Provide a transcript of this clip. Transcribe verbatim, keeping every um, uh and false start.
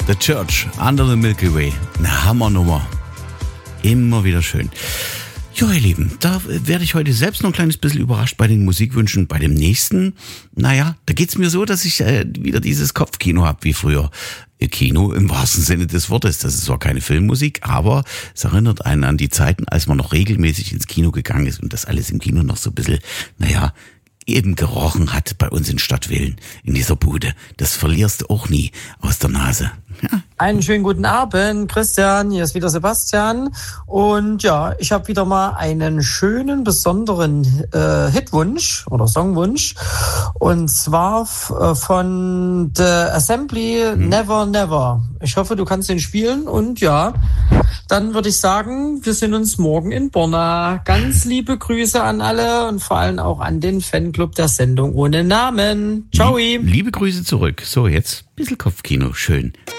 The Church, Under the Milky Way. Eine Hammernummer. Immer wieder schön. Ja, ihr Lieben, da werde ich heute selbst noch ein kleines bisschen überrascht bei den Musikwünschen. Bei dem nächsten, naja, da geht's mir so, dass ich äh, wieder dieses Kopfkino habe wie früher. Kino im wahrsten Sinne des Wortes. Das ist zwar keine Filmmusik, aber es erinnert einen an die Zeiten, als man noch regelmäßig ins Kino gegangen ist und das alles im Kino noch so ein bisschen, naja, eben gerochen hat bei uns in Stadtwillen, in dieser Bude. Das verlierst du auch nie aus der Nase. Ja. Einen schönen guten Abend, Christian, hier ist wieder Sebastian und ja, ich habe wieder mal einen schönen, besonderen äh, Hitwunsch oder Songwunsch und zwar f- äh, von The Assembly, hm. Never Never. Ich hoffe, du kannst den spielen und ja, dann würde ich sagen, wir sehen uns morgen in Borna. Ganz liebe Grüße an alle und vor allem auch an den Fanclub der Sendung ohne Namen. Ciao. Liebe Grüße zurück. So, jetzt ein bisschen Kopfkino. Schön.